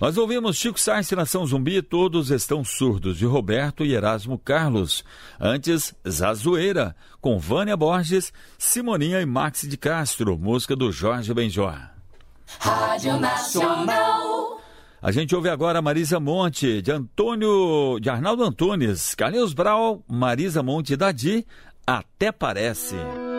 Nós ouvimos Chico Science, Nação Zumbi, Todos Estão Surdos, de Roberto e Erasmo Carlos. Antes, Zazueira, com Vânia Borges, Simoninha e Maxi de Castro, música do Jorge Benjor. Rádio Nacional. A gente ouve agora Marisa Monte, de Arnaldo Antunes, Carlinhos Brau, Marisa Monte e Dadi, Até Parece.